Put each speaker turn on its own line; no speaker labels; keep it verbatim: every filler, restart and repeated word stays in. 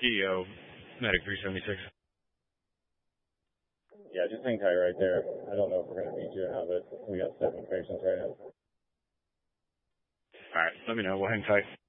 E O, Medic three seventy-six.
Yeah, just hang tight right there. I don't know if we're going to need you or not, but we got seven patients right now.
All right, let me know. We'll hang tight.